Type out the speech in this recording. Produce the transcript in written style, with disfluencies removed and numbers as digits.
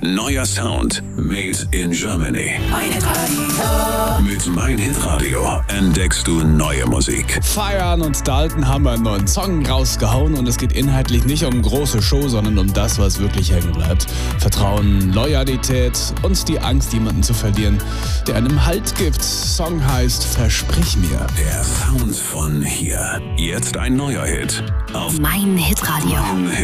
Neuer Sound. Made in Germany. Mein Hitradio. Mit Mein Hitradio entdeckst du neue Musik. Feiern und Dalton haben einen neuen Song rausgehauen und es geht inhaltlich nicht um große Show, sondern um das, was wirklich hängen bleibt. Vertrauen, Loyalität und die Angst, jemanden zu verlieren, der einem Halt gibt. Song heißt Versprich mir. Der Sound von hier. Jetzt ein neuer Hit auf Mein Hitradio. Mein